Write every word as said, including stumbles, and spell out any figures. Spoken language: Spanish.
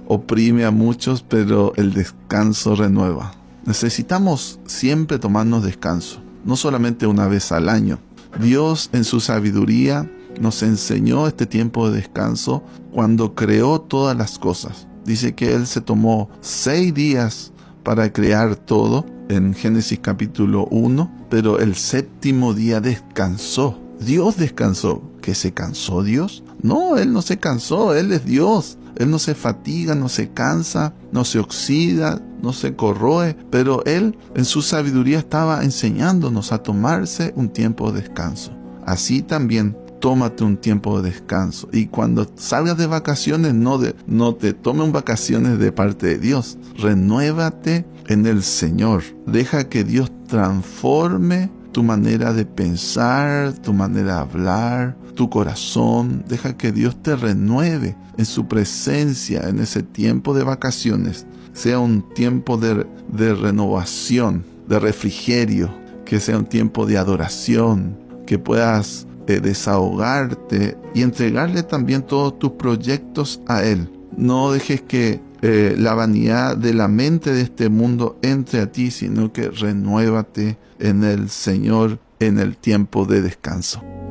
oprime a muchos, pero el descanso renueva. Necesitamos siempre tomarnos descanso, no solamente una vez al año. Dios en su sabiduría nos enseñó este tiempo de descanso cuando creó todas las cosas. Dice que Él se tomó seis días para crear todo en Génesis capítulo uno, pero el séptimo día descansó. Dios descansó. ¿Que se cansó Dios? No, Él no se cansó, Él es Dios. Él no se fatiga, no se cansa, no se oxida, no se corroe, pero Él en su sabiduría estaba enseñándonos a tomarse un tiempo de descanso. Así también, tómate un tiempo de descanso. Y cuando salgas de vacaciones, no, de, no te tomes vacaciones de parte de Dios. Renuévate en el Señor. Deja que Dios transforme tu manera de pensar, tu manera de hablar, tu corazón. Deja que Dios te renueve en su presencia en ese tiempo de vacaciones. Sea un tiempo de, de renovación, de refrigerio, que sea un tiempo de adoración, que puedas eh, desahogarte y entregarle también todos tus proyectos a Él. No dejes que eh, la vanidad de la mente de este mundo entre a ti, sino que renuévate en el Señor en el tiempo de descanso.